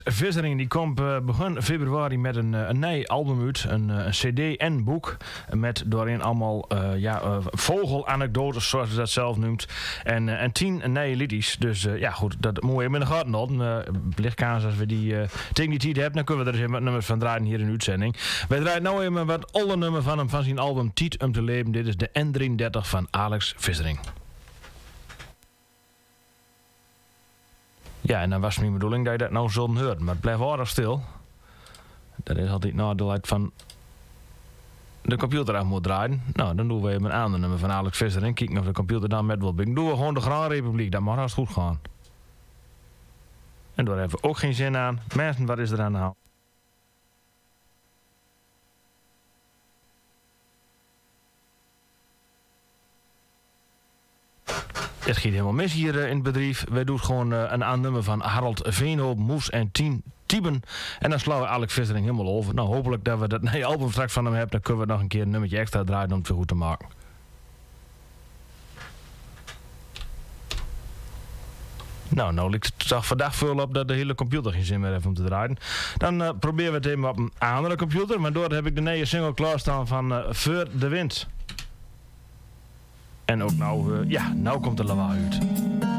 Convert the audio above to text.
Vissering die komt begin februari met een nieuw album uit, een cd en boek met doorin allemaal vogelanekdotes zoals ze dat zelf noemt en 10 nieuwe liedjes. Dus goed, dat moet je in de gaten houden. Lichtkaas als we die tegen die tijd hebben, dan kunnen we er eens wat nummers van draaien hier in de uitzending. Wij draaien nou even wat oude nummer van hem van zijn album Tijd om te leven. Dit is de N33 van Alex Vissering. Ja, en dan was mijn bedoeling dat je dat nou zult horen, maar het blijft aardig stil. Dat is altijd nadeel van de computer af moet draaien. Nou, dan doen we even een ander nummer van Alex Vissering. Kijken of de computer dan met wil binnen. Doen we gewoon de Grand Republiek, dat mag haast goed gaan. En daar hebben we ook geen zin aan. Mensen, wat is er aan de hand? Het gaat helemaal mis hier in het bedrijf. Wij doen gewoon een aannummer van Harold Veenhoop, Moes en 10 Tieben. En dan slaan we Alex Vissering helemaal over. Nou, hopelijk dat we dat nieuwe album straks van hem hebben. Dan kunnen we nog een keer een nummertje extra draaien om het weer goed te maken. Nou lijkt het toch vandaag veel op dat de hele computer geen zin meer heeft om te draaien. Dan proberen we het even op een andere computer. Maar door heb ik de nieuwe single klaarstaan van Voor de Wind. En ook nou komt de lawaai uit.